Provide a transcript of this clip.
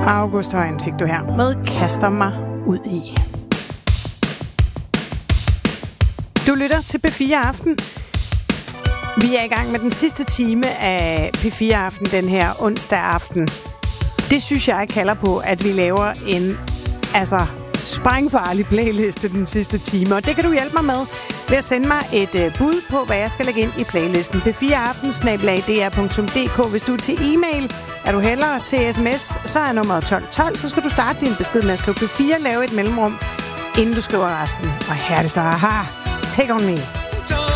August Højen fik du her med Kaster mig ud i. Du lytter til P4 Aften. Vi er i gang med den sidste time af P4 Aften den her onsdag aften. Det synes jeg kalder på, at vi laver en sprængfarlig playliste den sidste time. Og det kan du hjælpe mig med ved at sende mig et bud på, hvad jeg skal lægge ind i playlisten. p4aften@dr.dk. Hvis du er til e-mail, er du hellere til sms, så er nummeret 1212. Så skal du starte din besked med at skrive P4, lave et mellemrum, inden du skriver resten. Og her er det så, aha, take on me.